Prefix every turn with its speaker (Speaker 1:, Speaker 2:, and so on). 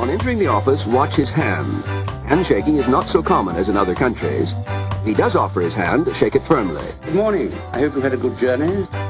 Speaker 1: On entering the office, watch his hand. Handshaking is not so common as in other countries. If he does offer his hand, shake it firmly.
Speaker 2: Good morning. I hope you've had a good journey.